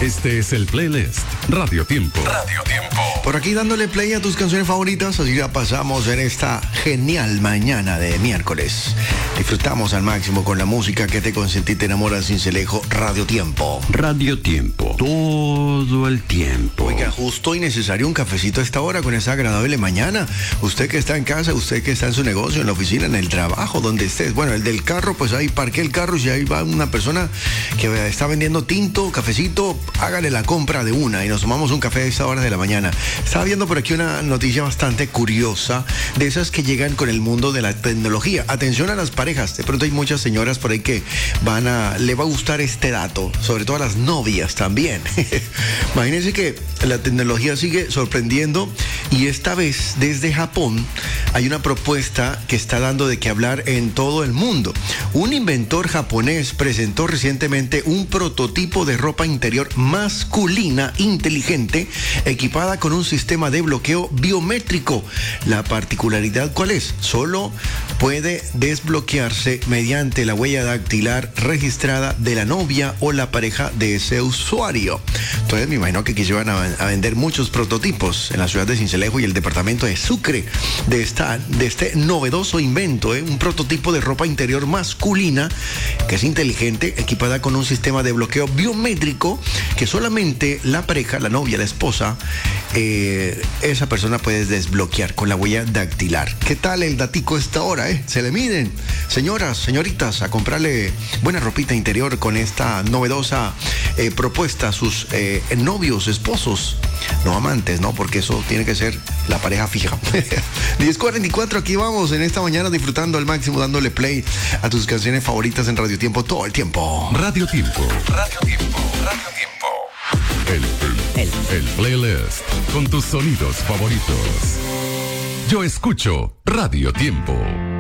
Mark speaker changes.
Speaker 1: Este es el playlist Radio Tiempo. Radio Tiempo.
Speaker 2: Por aquí dándole play a tus canciones favoritas, así la pasamos en esta genial mañana de miércoles. Disfrutamos al máximo con la música que te consiente y te enamora sin celejo. Radio Tiempo.
Speaker 3: Radio Tiempo. Todo el tiempo.
Speaker 2: Oiga, justo y necesario un cafecito a esta hora con esa agradable mañana. Usted que está en casa, usted que está en su negocio, en la oficina, en el trabajo, donde estés. Bueno, el del carro, pues ahí parqué el carro y ahí va una persona que está vendiendo tinto, cafecito, hágale la compra de una y nos tomamos un café a esta hora de la mañana. Estaba viendo por aquí una noticia bastante curiosa, de esas que llegan con el mundo de la tecnología. Atención a las parejas, de pronto hay muchas señoras por ahí que le va a gustar este dato, sobre todo a las novias también. Imagínense que la tecnología sigue sorprendiendo y esta vez desde Japón hay una propuesta que está dando de qué hablar en todo el mundo. Un inventor japonés presentó recientemente un prototipo de ropa interior masculina inteligente equipada con un sistema de bloqueo biométrico. La particularidad, ¿cuál es? Solo puede desbloquearse mediante la huella dactilar registrada de la novia o la pareja de ese usuario. Entonces me imagino que aquí se van a vender muchos prototipos en la ciudad de Sincelejo y el departamento de Sucre de este novedoso invento, un prototipo de ropa interior masculina que es inteligente, equipada con un sistema de bloqueo biométrico que solamente la pareja, la novia, la esposa, esa persona puede desbloquear con la huella dactilar. ¿Qué tal el datico esta hora? Se le miden, señoras, señoritas, a comprarle buena ropita interior con esta novedosa propuesta a sus novios, esposos, no amantes, ¿no? Porque eso tiene que ser la pareja fija. 10:44, aquí vamos en esta mañana disfrutando al máximo, dándole play a tus canciones favoritas en Radio Tiempo todo el tiempo.
Speaker 1: Radio Tiempo. Radio Tiempo. Radio Tiempo. El playlist con tus sonidos favoritos. Yo escucho Radio Tiempo.